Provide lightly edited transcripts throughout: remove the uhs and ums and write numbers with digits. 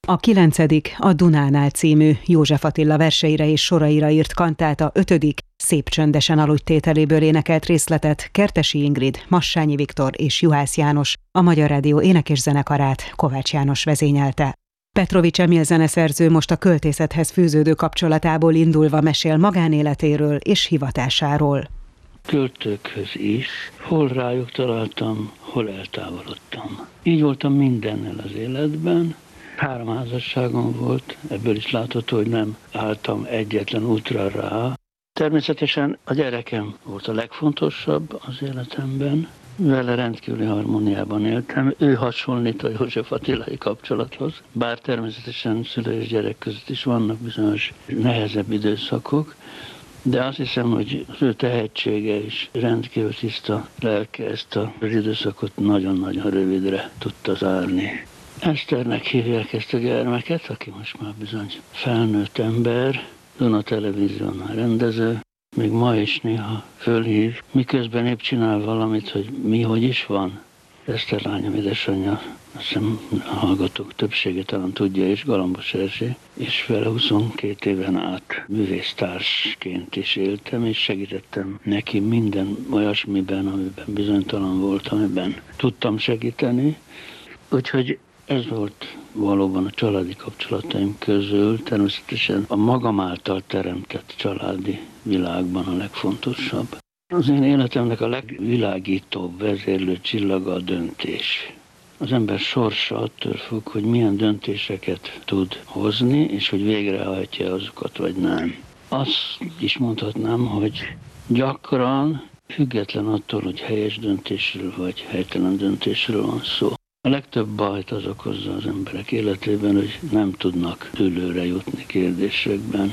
A 9. a Dunánál című József Attila verseire és soraira írt kantáta 5. Szép csöndesen aludj tételéből énekelt részletet Kertesi Ingrid, Massányi Viktor és Juhász János, a Magyar Rádió énekes zenekarát Kovács János vezényelte. Petrovics Emil zeneszerző most a költészethez fűződő kapcsolatából indulva mesél magánéletéről és hivatásáról. Költőkhöz is, hol rájuk találtam, hol eltávolodtam. Így voltam mindennel az életben. 3 házasságom volt, ebből is látható, hogy nem álltam egyetlen útra rá. Természetesen a gyerekem volt a legfontosabb az életemben, vele rendkívüli harmóniában éltem. Ő hasonlít a József Attilai kapcsolathoz, bár természetesen szülő és gyerek között is vannak bizonyos nehezebb időszakok, de azt hiszem, hogy az ő tehetsége és rendkívül tiszta lelke ezt az időszakot nagyon-nagyon rövidre tudta zárni. Eszternek hívják ezt a gyermeket, aki most már bizony felnőtt ember, Duna Televíziónál rendező, még ma is néha fölhív, miközben épp csinál valamit, hogy mi hogy is van. Eszter lányom édesanyja, azt hiszem a hallgatók többsége talán tudja is, Galambos Erzsé, és vele 22 éven át művésztársként is éltem, és segítettem neki minden olyasmiben, amiben bizonytalan volt, amiben tudtam segíteni. Úgyhogy ez volt valóban a családi kapcsolataim közül, természetesen a magam által teremtett családi világban a legfontosabb. Az én életemnek a legvilágítóbb vezérlő csillaga a döntés. Az ember sorsa attól függ, hogy milyen döntéseket tud hozni, és hogy végrehajtja azokat, vagy nem. Azt is mondhatnám, hogy gyakran, független attól, hogy helyes döntésről vagy helytelen döntésről van szó. A legtöbb bajt az okozza az emberek életében, hogy nem tudnak dűlőre jutni kérdésekben.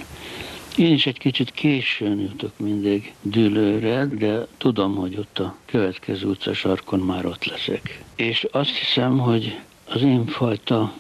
Én is egy kicsit későn jutok mindig dűlőre, de tudom, hogy ott a következő utcasarkon már ott leszek. És azt hiszem, hogy az én fajta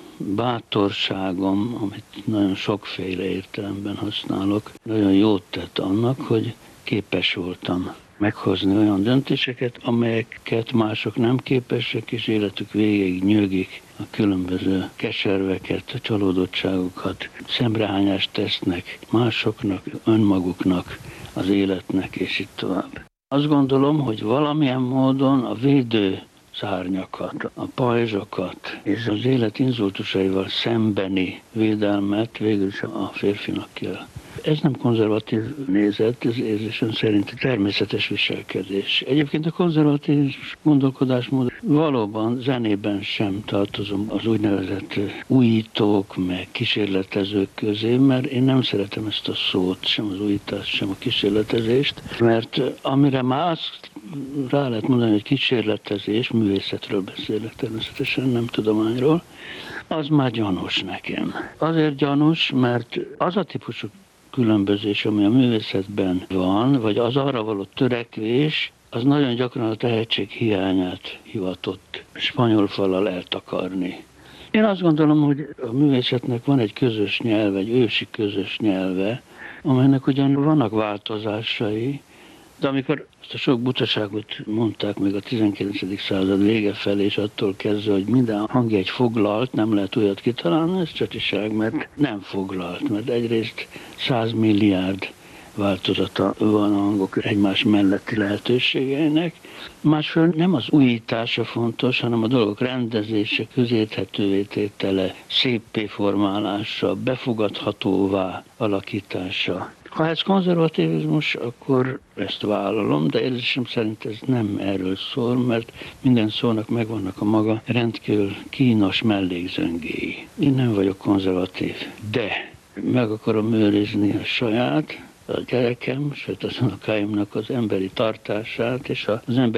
bátorságom, amit nagyon sokféle értelemben használok, nagyon jót tett annak, hogy képes voltam meghozni olyan döntéseket, amelyeket mások nem képesek, és életük végéig nyögik a különböző keserveket, a csalódottságokat, szemrehányást tesznek másoknak, önmaguknak, az életnek, és itt tovább. Azt gondolom, hogy valamilyen módon a védő szárnyakat, a pajzsokat és az élet inzultusaival szembeni védelmet végül is a férfinak kell. Ez nem konzervatív nézet, ez érzésem szerint természetes viselkedés. Egyébként a konzervatív gondolkodásmód valóban zenében sem tartozom az úgynevezett újítók, meg kísérletezők közé, mert én nem szeretem ezt a szót, sem az újítást, sem a kísérletezést, mert amire már azt rá lehet mondani, hogy kísérletezés, művészetről beszélek természetesen, nem tudományról, az már gyanús nekem. Azért gyanús, mert az a típusú különbözés, ami a művészetben van, vagy az arra való törekvés, az nagyon gyakran a tehetség hiányát hivatott spanyol fallal eltakarni. Én azt gondolom, hogy a művészetnek van egy közös nyelve, egy ősi közös nyelve, amelynek ugyan vannak változásai, de amikor azt a sok butaságot mondták még a 19. század vége felé, és attól kezdve, hogy minden hangjegy foglalt, nem lehet olyat kitalálni, ez csatiság, mert nem foglalt, mert egyrészt 100 milliárd változata van a hangok egymás melletti lehetőségeinek. Másfél nem az újítása fontos, hanem a dolgok rendezése, közérthetővé tétele, széppé formálása, befogadhatóvá alakítása. Ha ez konzervativizmus, akkor ezt vállalom, de érzésem szerint ez nem erről szól, mert minden szónak megvannak a maga rendkívül kínos mellékzöngéi. Én nem vagyok konzervatív, de meg akarom őrizni a saját, a gyerekem, sőt az unokáimnak az emberi tartását és az ember